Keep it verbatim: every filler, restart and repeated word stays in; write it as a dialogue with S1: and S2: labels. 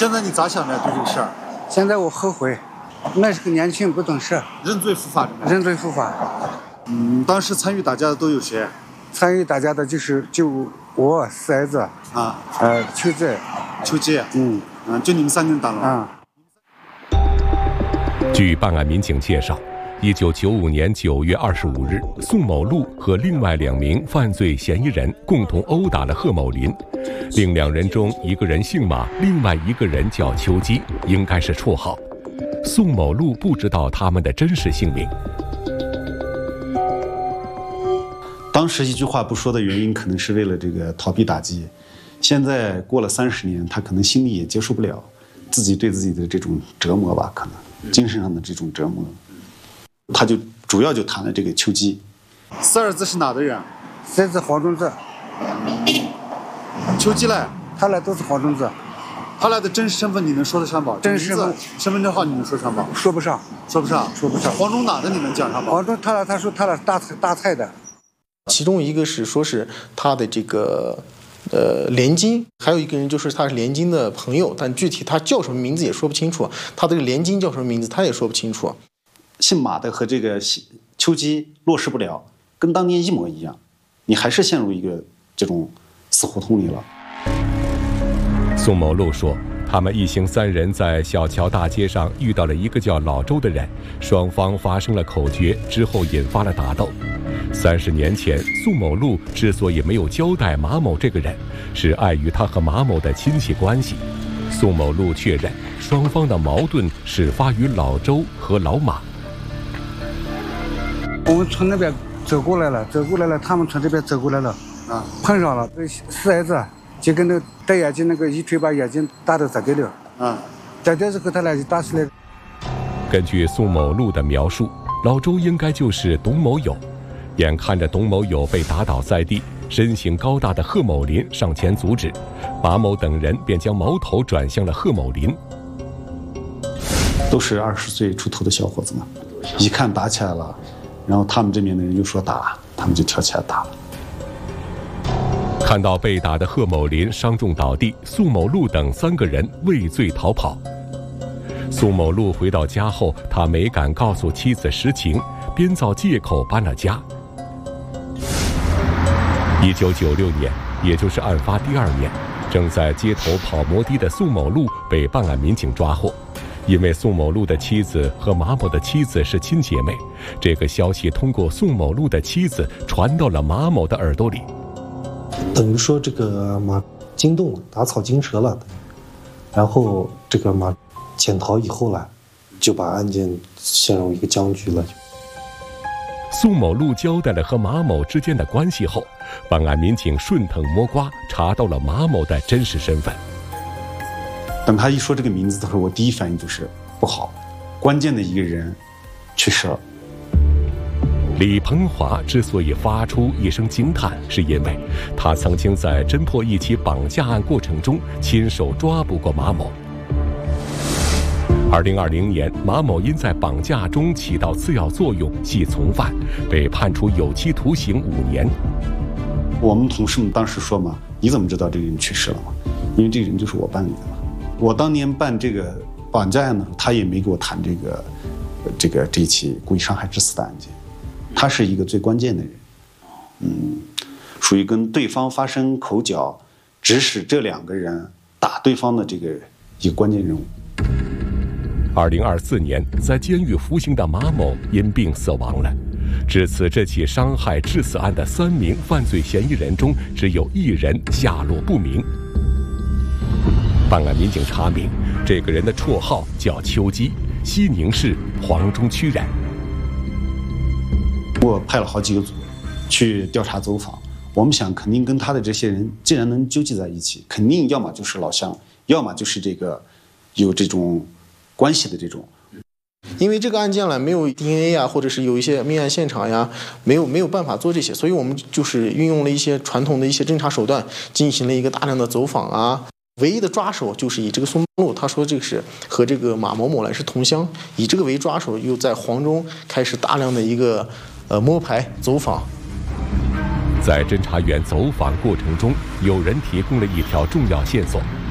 S1: 现在你咋想的对这个事儿？
S2: 现在我后悔，那是个年轻不懂事，
S1: 认罪伏法。
S2: 认罪伏法。
S1: 嗯，当时参与打架的都有谁？
S2: 参与打架的就是就我四儿子
S1: 啊，
S2: 呃，秋子，
S1: 秋季，
S2: 嗯
S1: 嗯，就你们三个人打了
S2: 啊。
S3: 据办案民警介绍，一九九五年九月二十五日，宋某路和另外两名犯罪嫌疑人共同殴打了贺某林。另两人中，一个人姓马，另外一个人叫邱基，应该是绰号。宋某路不知道他们的真实姓名。
S1: 当时一句话不说的原因，可能是为了这个逃避打击。现在过了三十年，他可能心里也接受不了自己对自己的这种折磨吧，可能精神上的这种折磨。他就主要就谈了这个邱基。四儿子是哪的人？
S2: 四儿子黄种子。
S1: 邱基嘞？
S2: 他俩都是黄种子。
S1: 他俩的真实身份你能说得上吧？
S2: 真实身份、
S1: 身份证号你能说上吧？
S2: 说不上，
S1: 说不上，
S2: 说不上。
S1: 黄种哪的你能讲上吧？
S2: 黄种他俩他说他俩大菜大菜的。
S4: 其中一个是说是他的这个呃连金，还有一个人就是他是连金的朋友，但具体他叫什么名字也说不清楚，他这个连金叫什么名字他也说不清楚。
S1: 姓马的和这个邱基落实不了，跟当年一模一样，你还是陷入一个这种死胡同里了。
S3: 宋某路说，他们一行三人在小桥大街上遇到了一个叫老周的人，双方发生了口角，之后引发了打斗。三十年前，宋某路之所以没有交代马某这个人，是碍于他和马某的亲戚关系。宋某路确认，双方的矛盾始发于老周和老马。
S2: 我们从那边走过来了，走过来了，他们从这边走过来了，啊，碰上了。四儿子就跟那戴眼镜那个一锤把眼睛打得砸掉了，啊，砸掉之后他俩就打起来。
S3: 根据宋某路的描述，老周应该就是董某友。眼看着董某友被打倒在地，身形高大的贺某林上前阻止，马某等人便将矛头转向了贺某林。
S1: 都是二十岁出头的小伙子嘛，一看打起来了，然后他们这边的人就说打，他们就跳起来打了。
S3: 看到被打的贺某林伤重倒地，宋某路等三个人畏罪逃跑。宋某路回到家后，他没敢告诉妻子实情，编造借口搬了家。一九九六年，也就是案发第二年，正在街头跑摩的的宋某路被办案民警抓获。因为宋某路的妻子和马某的妻子是亲姐妹，这个消息通过宋某路的妻子传到了马某的耳朵里。
S5: 等于说这个马惊动了，打草惊蛇了，然后这个马潜逃以后呢，就把案件陷入一个僵局了。
S3: 宋某路交代了和马某之间的关系后，办案民警顺藤摸瓜，查到了马某的真实身份。
S1: 等他一说这个名字的时候，我第一反应就是不好，关键的一个人去世了。
S3: 李鹏华之所以发出一声惊叹，是因为他曾经在侦破一起绑架案过程中亲手抓捕过马某。二零二零年，马某因在绑架中起到次要作用，系从犯，被判处有期徒刑五年。
S1: 我们同事们当时说嘛，你怎么知道这个人去世了嘛？因为这个人就是我办理的嘛。我当年办这个绑架案的时候，他也没给我谈这个这个这一起故意伤害致死的案件。他是一个最关键的人，嗯，属于跟对方发生口角，指使这两个人打对方的这个一个关键人物。
S3: 二零二四年，在监狱服刑的马某因病死亡了。至此，这起伤害致死案的三名犯罪嫌疑人中，只有一人下落不明。办案民警查明，这个人的绰号叫邱基，西宁市黄中区人。
S1: 我派了好几个组去调查走访，我们想肯定跟他的这些人既然能纠集在一起，肯定要么就是老乡，要么就是这个有这种关系的这种。
S4: 因为这个案件呢，没有 D N A 啊，或者是有一些命案现场呀，没有没有办法做这些，所以我们就是运用了一些传统的一些侦查手段，进行了一个大量的走访啊。唯一的抓手就是以这个宋路，他说这个是和这个马某某来是同乡，以这个为抓手，又在黄中开始大量的一个呃摸排走访。
S3: 在侦查员走访过程中，有人提供了一条重要线索。